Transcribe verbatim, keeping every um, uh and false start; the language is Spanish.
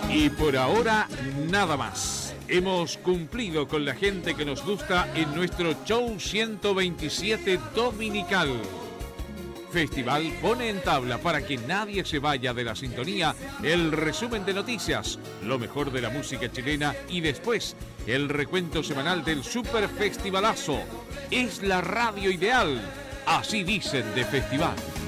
Y por ahora, nada más. Hemos cumplido con la gente que nos gusta en nuestro show ciento veintisiete dominical. Festival pone en tabla para que nadie se vaya de la sintonía el resumen de noticias, lo mejor de la música chilena y después el recuento semanal del Super Festivalazo. Es la radio ideal, así dicen de Festival.